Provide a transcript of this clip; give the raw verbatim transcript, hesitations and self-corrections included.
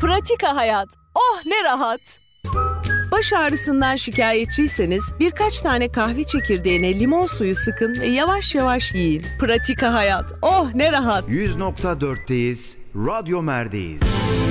Pratika Hayat. Oh ne rahat. Baş ağrısından şikayetçiyseniz birkaç tane kahve çekirdeğine limon suyu sıkın ve yavaş yavaş yiyin. Pratika Hayat. Oh ne rahat. yüz nokta dörtteyiz, Radyo Mer'deyiz.